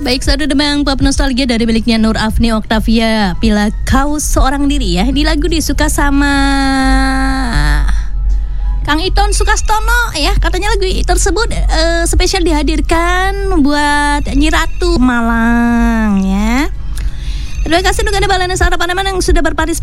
Baik, satu demang pop nostalgia dari miliknya Nur Afni Oktavia, Bila Kau Seorang Diri ya. Di lagu disuka sama Kang Iton Sukastono ya. Katanya lagu tersebut spesial dihadirkan buat Nyi Ratu Malang ya. Terima kasih untuk Anda Balana Sarapanaman yang sudah berpartisipasi